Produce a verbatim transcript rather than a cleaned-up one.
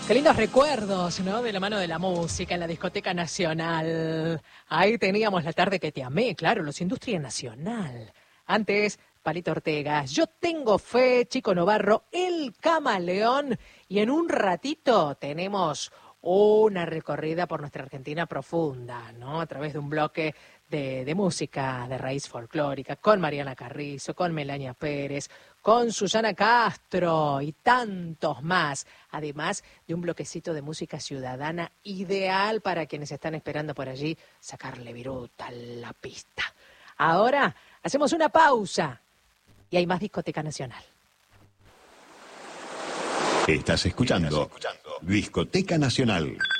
Qué lindos recuerdos, ¿no? De la mano de la música en la Discoteca Nacional. Ahí teníamos La tarde que te amé, claro, los Industria Nacional. Antes, Palito Ortega, Yo tengo fe, Chico Novarro, El Camaleón. Y en un ratito tenemos una recorrida por nuestra Argentina profunda, ¿no? A través de un bloque de, de música de raíz folclórica, con Mariana Carrizo, con Melania Pérez, con Susana Castro y tantos más. Además de un bloquecito de música ciudadana ideal para quienes están esperando por allí sacarle viruta a la pista. Ahora hacemos una pausa y hay más Discoteca Nacional. Estás escuchando Discoteca Nacional.